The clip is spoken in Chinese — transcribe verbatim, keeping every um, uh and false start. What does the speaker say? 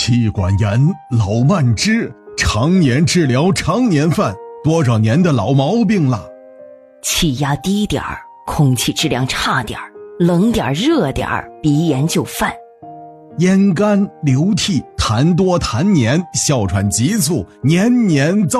气管炎、老慢支，常年治疗常年犯，多少年的老毛病了。 气压低点儿，空气质量差点儿，冷点儿热点儿，鼻炎就犯。 咽干、流涕、痰多痰黏，哮喘急促，年年遭